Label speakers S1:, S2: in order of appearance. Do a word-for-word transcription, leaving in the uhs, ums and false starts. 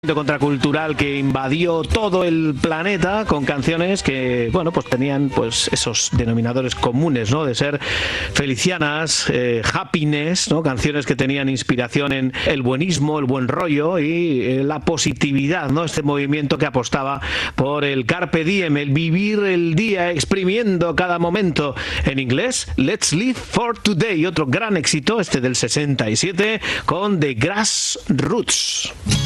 S1: Contracultural que invadió todo el planeta con canciones que, bueno, pues tenían pues esos denominadores comunes, ¿no? De ser felicianas, eh, happiness, ¿no? Canciones que tenían inspiración en el buenismo, el buen rollo y eh, la positividad, ¿no? Este movimiento que apostaba por el carpe diem, el vivir el día exprimiendo cada momento. En inglés, Let's Live for Today, otro gran éxito, este del sesenta y siete, con The Grassroots.